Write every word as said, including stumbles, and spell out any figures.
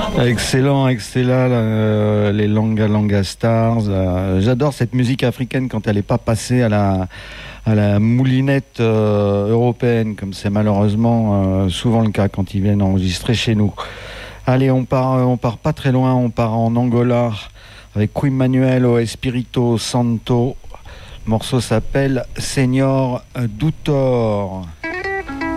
Excellent, excellent, euh, les Langa Langa Stars. Euh, j'adore cette musique africaine quand elle n'est pas passée à la, à la moulinette euh, européenne, comme c'est malheureusement euh, souvent le cas quand ils viennent enregistrer chez nous. Allez, on part, on part pas très loin, on part en Angola avec Queen Manuel o Espirito Santo. Le morceau s'appelle Senhor Doutor.